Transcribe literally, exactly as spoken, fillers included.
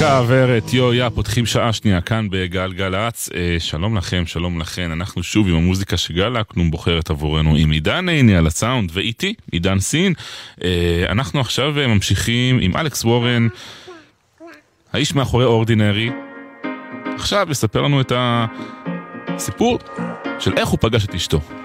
להקה ורד יו יא פותחים שעה שנייה כאן בגלגלצ. אה, שלום לכם, שלום לכן. אנחנו שוב עם המוזיקה שגלקנו בוחרת עבורנו עם עידן עיני על הסאונד ואיתי עידן סין. אה, אנחנו עכשיו ממשיכים עם אלכס וורן, האיש מאחורי אורדינרי. עכשיו לספר לנו את הסיפור של איך הוא פגש את אשתו.